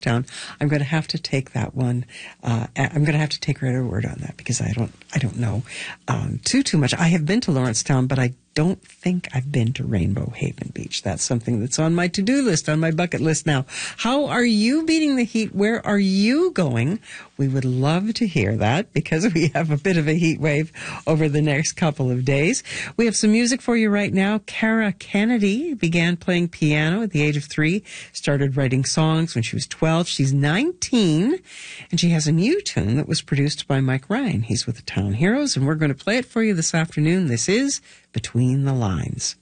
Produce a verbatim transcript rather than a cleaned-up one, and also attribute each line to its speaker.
Speaker 1: Town. I'm going to have to take that one. Uh, I'm going to have to take her at her word on that because I don't, I don't know um, too too much. I have been to Lawrencetown, but I don't think I've been to Rainbow Haven Beach. That's something that's on my to-do list, on my bucket list now. How are you beating the heat? Where are you going? We would love to hear that because we have a bit of a heat wave over the next couple of days. We have some music for you right now. Cara Kennedy began playing piano at the age of three, started writing songs when she was twelve. She's nineteen, and she has a new tune that was produced by Mike Ryan. He's with the Town Heroes, and we're going to play it for you this afternoon. This is Between the Lines.